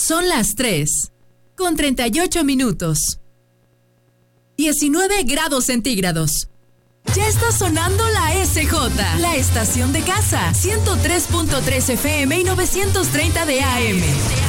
Son las 3:38. 19 grados centígrados. Ya está sonando la SJ, la estación de casa, 103.3 FM y 930 de AM.